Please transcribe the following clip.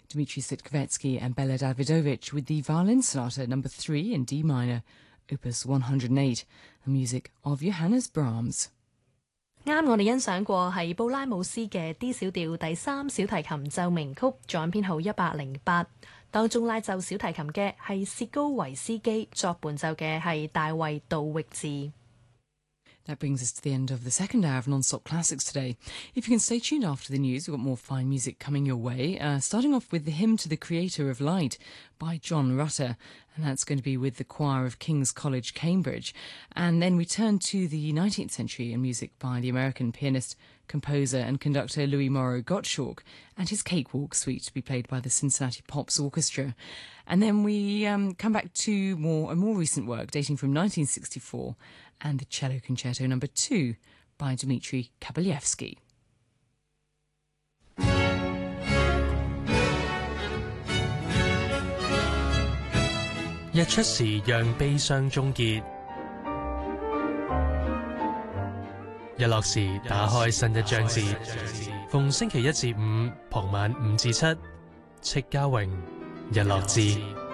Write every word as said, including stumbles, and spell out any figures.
Dmitry Sitkovetsky and Bela Davidovich with the Violin Sonata number three in D minor, Opus one hundred eight, the music of Johannes Brahms. 啱我哋欣賞過係布拉姆斯嘅 D 小調第三小提琴奏鳴曲，作品編號一百零八。當中拉奏小提琴嘅係薛高維斯基，作伴奏嘅係大衛杜域治。 That brings us to the end of the second hour of Non-Stop Classics today. If you can stay tuned after the news, we've got more fine music coming your way. Uh, starting off with the Hymn to the Creator of Light by John Rutter, and that's going to be with the choir of King's College, Cambridge. And then we turn to the nineteenth century and music by the American pianist, composer and conductor Louis Morrow Gottschalk, and his Cakewalk Suite to be played by the Cincinnati Pops Orchestra. And then we um, come back to more a more recent work dating from nineteen sixty-four, and the Cello Concerto number two by Dmitry Kabalevsky. 日出時讓悲傷終結，日落時打開新一章節。逢星期一至五傍晚五至七，戚家榮日落誌。